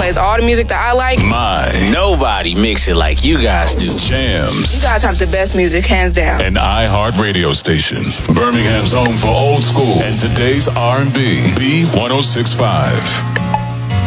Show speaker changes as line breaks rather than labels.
plays all the music that I like.
Nobody mix it like you guys do.
Jams.
You guys have the best music, hands down.
An iHeart radio station. Birmingham's home for old school and today's R&B. B1065.